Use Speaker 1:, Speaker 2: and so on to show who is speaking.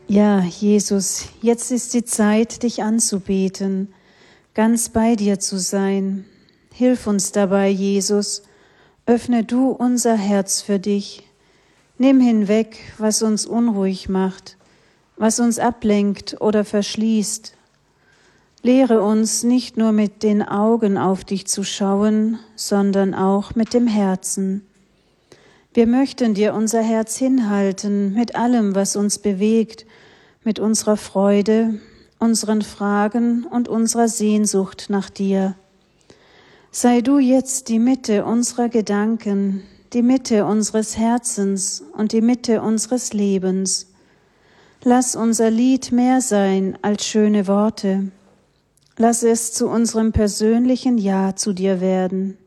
Speaker 1: Ja, Jesus, jetzt ist die Zeit, dich anzubeten, ganz bei dir zu sein. Hilf uns dabei, Jesus. Öffne du unser Herz für dich. Nimm hinweg, was uns unruhig macht, was uns ablenkt oder verschließt. Lehre uns, nicht nur mit den Augen auf dich zu schauen, sondern auch mit dem Herzen. Wir möchten dir unser Herz hinhalten mit allem, was uns bewegt, mit unserer Freude, unseren Fragen und unserer Sehnsucht nach dir. Sei du jetzt die Mitte unserer Gedanken, die Mitte unseres Herzens und die Mitte unseres Lebens. Lass unser Lied mehr sein als schöne Worte. Lass es zu unserem persönlichen Ja zu dir werden.